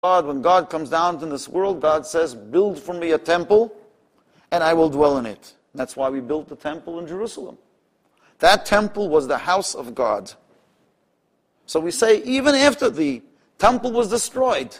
God, when God comes down to this world, God says, build for me a temple, and I will dwell in it. That's why we built the temple in Jerusalem. That temple was the house of God. So we say, even after the temple was destroyed,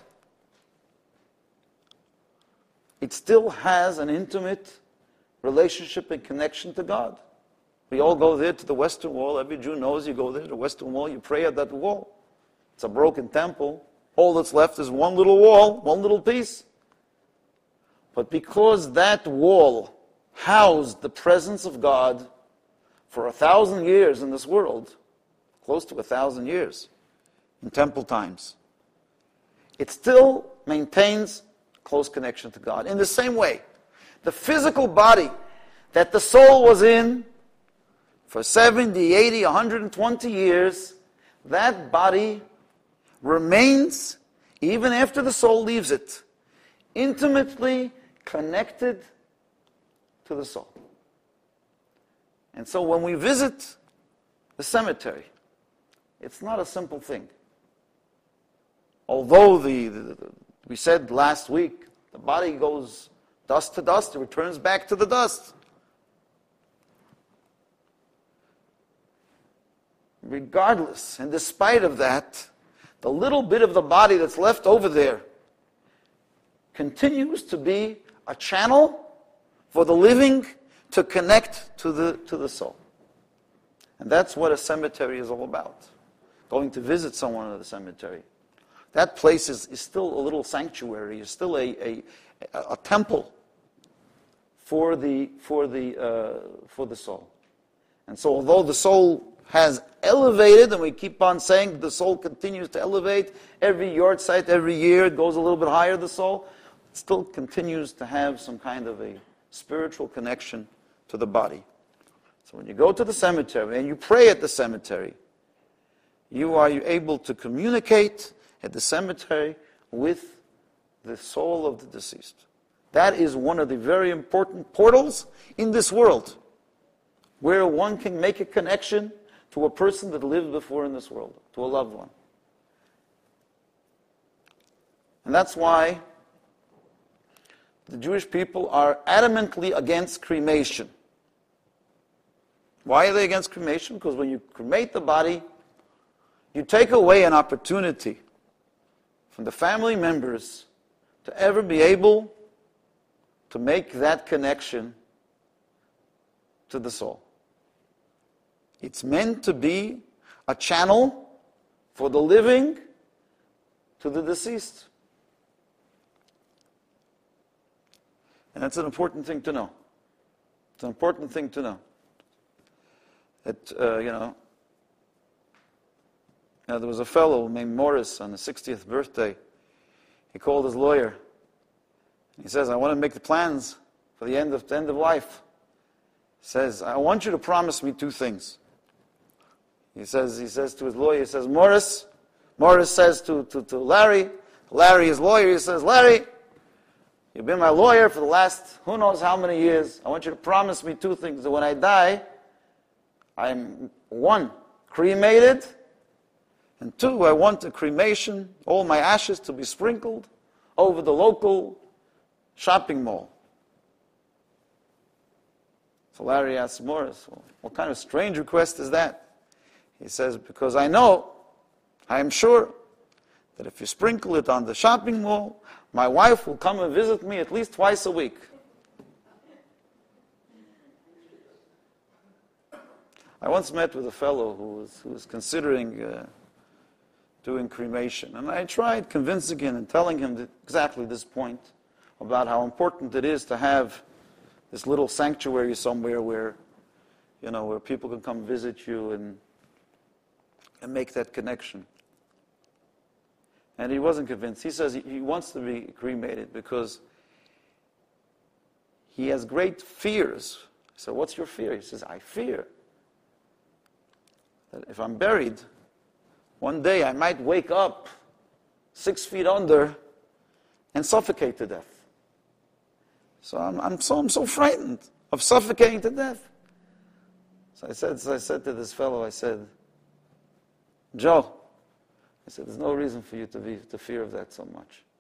it still has an intimate relationship and connection to God. We all go there to the Western Wall. Every Jew knows you go there to the Western Wall, you pray at that wall. It's a broken temple. All that's left is one little wall, one little piece. But because that wall housed the presence of God for 1,000 years in this world, close to 1,000 years in temple times, it still maintains close connection to God. In the same way, the physical body that the soul was in for 70, 80, 120 years, that body remains, even after the soul leaves it, intimately connected to the soul. And so when we visit the it's not a simple thing. Although we said last week, the body goes dust to dust, it returns back to the dust. Regardless, and despite of that, the little bit of the body that's left over there continues to be a channel for the living to connect to the soul. And that's what a cemetery is all about. Going to visit someone at a cemetery. That place is still a little sanctuary, is still a temple for the soul. And so although the soul has elevated, and we keep on saying the soul continues to elevate, every yard site, every year it goes a little bit higher, the soul, it still continues to have some kind of a spiritual connection to the body. So when you go to the cemetery and you pray at the cemetery, you are able to communicate at the cemetery with the soul of the deceased. That is one of the very important portals in this world, where one can make a connection to a person that lived before in this world, to a loved one. And that's why the Jewish people are adamantly against cremation. Why are they against cremation? Because when you cremate the body, you take away an opportunity from the family members to ever be able to make that connection to the soul. It's meant to be a channel for the living to the deceased. And that's an important thing to know. It's an important thing to know. That, there was a fellow named Morris on his 60th birthday. He called his lawyer. He says, I want to make the plans for the end of life. He says, I want you to promise me two things. He says to his lawyer, he says, Morris says to Larry, his lawyer, he says, Larry, you've been my lawyer for the last who knows how many years. I want you to promise me two things. That when I die, I'm, one, cremated, and two, I want the cremation, all my ashes to be sprinkled over the local shopping mall. So Larry asks Morris, well, what kind of strange request is that? He says, because I am sure that if you sprinkle it on the shopping mall, my wife will come and visit me at least twice a week. I once met with a fellow who was considering doing cremation. And I tried convincing him and telling him exactly this point about how important it is to have this little sanctuary somewhere where people can come visit you and make that connection. And he wasn't convinced. He says he wants to be cremated because he has great fears. So what's your fear? He says, I fear that if I'm buried, one day I might wake up 6 feet under and suffocate to death. So I'm so frightened of suffocating to death. So I said to this fellow, I said, Joe, I said, there's no reason for you to fear of that so much.